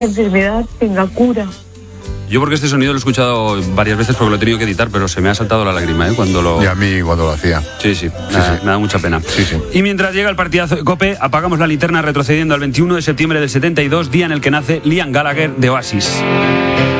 enfermedad tenga cura. Yo porque este sonido lo he escuchado varias veces porque lo he tenido que editar, pero se me ha saltado la lágrima, cuando lo... Y a mí cuando lo hacía. Sí. Me da mucha pena. Sí. Y mientras llega el partidazo de COPE, apagamos la linterna retrocediendo al 21 de septiembre del 72, día en el que nace Liam Gallagher de Oasis.